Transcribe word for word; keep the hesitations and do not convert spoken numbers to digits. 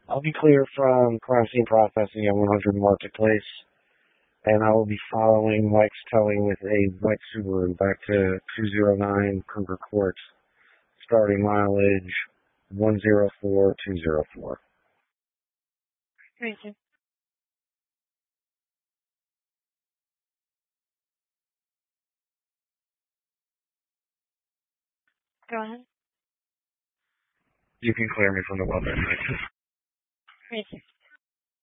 I'll be clear from crime scene processing at one hundred Marketplace, and I will be following Mike's towing with a white Subaru back to two oh nine Kruger Court, starting mileage one zero four two zero four. Thank you. Go ahead. You can clear me from the weather. Thank you. Thank you.